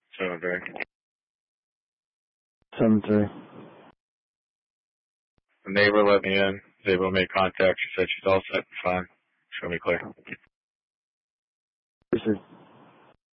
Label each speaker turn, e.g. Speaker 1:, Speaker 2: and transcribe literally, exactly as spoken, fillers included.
Speaker 1: Seven three.
Speaker 2: Seven three.
Speaker 1: The neighbor let me in. Was able to make contact. She said she's all set and fine. Show me clear.
Speaker 2: Appreciate it.